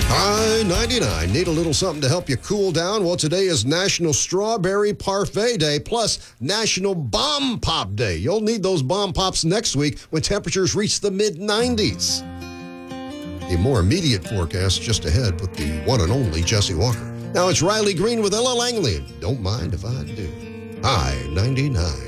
Hi, 99. Need a little something to help you cool down? Well, today is National Strawberry Parfait Day, plus National Bomb Pop Day. You'll need those bomb pops next week when temperatures reach the mid-90s. The more immediate forecast just ahead with the one and only Jesse Walker. Now it's Riley Green with Ella Langley. Don't mind if I do. Hi, 99.